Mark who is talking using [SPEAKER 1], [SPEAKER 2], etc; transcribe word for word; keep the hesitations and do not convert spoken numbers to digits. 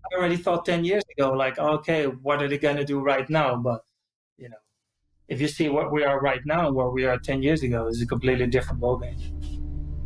[SPEAKER 1] I already thought ten years ago, like, okay, what are they going to do right now? But, you know, if you see what we are right now and where we are ten years ago, it's a completely different ballgame.